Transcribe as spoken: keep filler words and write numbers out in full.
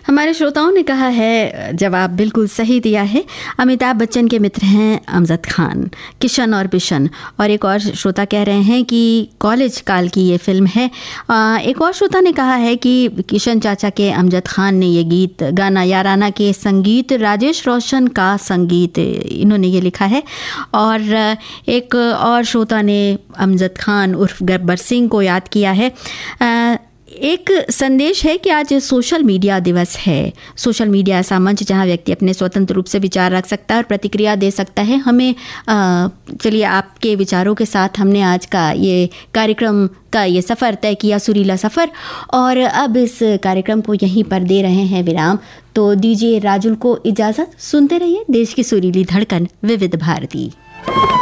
हमारे श्रोताओं ने कहा है, जवाब बिल्कुल सही दिया है। अमिताभ बच्चन के मित्र हैं अमजद खान, किशन और बिशन। और एक और श्रोता कह रहे हैं कि कॉलेज काल की ये फिल्म है। आ, एक और श्रोता ने कहा है कि किशन चाचा के अमजद खान ने ये गीत गाना याराना के संगीत, राजेश रोशन का संगीत, इन्होंने ये लिखा है। और एक और श्रोता ने अमजद खान उर्फ गब्बर सिंह को याद किया है। आ, एक संदेश है कि आज सोशल मीडिया दिवस है। सोशल मीडिया ऐसा मंच जहां व्यक्ति अपने स्वतंत्र रूप से विचार रख सकता है और प्रतिक्रिया दे सकता है। हमें चलिए आपके विचारों के साथ हमने आज का ये कार्यक्रम का ये सफ़र तय किया, सुरीला सफ़र। और अब इस कार्यक्रम को यहीं पर दे रहे हैं विराम। तो दीजिए राजुल को इजाज़त। सुनते रहिए देश की सुरीली धड़कन विविध भारती।